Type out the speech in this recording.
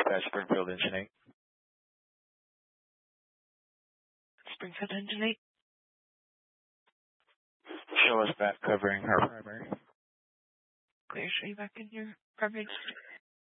Dispatch Springfield Engine 8. Springfield Engine 8. Show us back covering her primary. Clear, show you back in your primary.